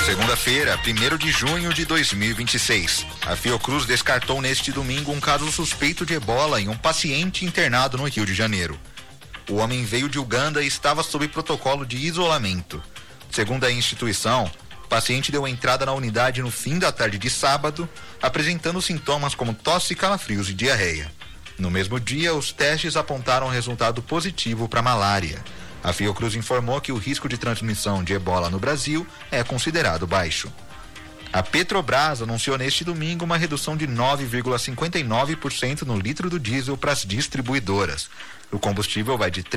Segunda-feira, 1º de junho de 2026. A Fiocruz descartou neste domingo um caso suspeito de ebola em um paciente internado no Rio de Janeiro. O homem veio de Uganda e estava sob protocolo de isolamento. Segundo a instituição, o paciente deu entrada na unidade no fim da tarde de sábado, apresentando sintomas como tosse, calafrios e diarreia. No mesmo dia, os testes apontaram resultado positivo para malária. A Fiocruz informou que o risco de transmissão de ebola no Brasil é considerado baixo. A Petrobras anunciou neste domingo uma redução de 9,59% no litro do diesel para as distribuidoras. O combustível vai de R$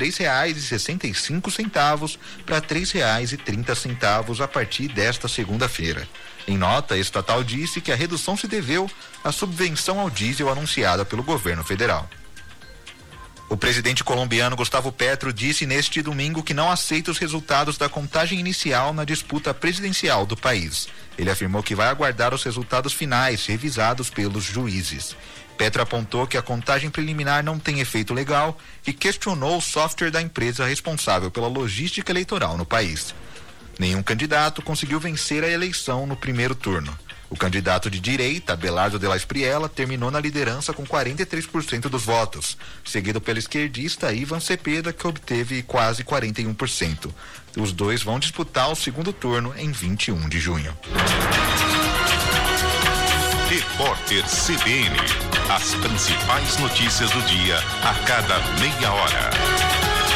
3,65 para R$ 3,30 a partir desta segunda-feira. Em nota, a estatal disse que a redução se deveu à subvenção ao diesel anunciada pelo governo federal. O presidente colombiano Gustavo Petro disse neste domingo que não aceita os resultados da contagem inicial na disputa presidencial do país. Ele afirmou que vai aguardar os resultados finais revisados pelos juízes. Petro apontou que a contagem preliminar não tem efeito legal e questionou o software da empresa responsável pela logística eleitoral no país. Nenhum candidato conseguiu vencer a eleição no primeiro turno. O candidato de direita, Abelardo de la Espriella, terminou na liderança com 43% dos votos, seguido pelo esquerdista Ivan Cepeda, que obteve quase 41%. Os dois vão disputar o segundo turno em 21 de junho. Repórter CBN. As principais notícias do dia a cada meia hora.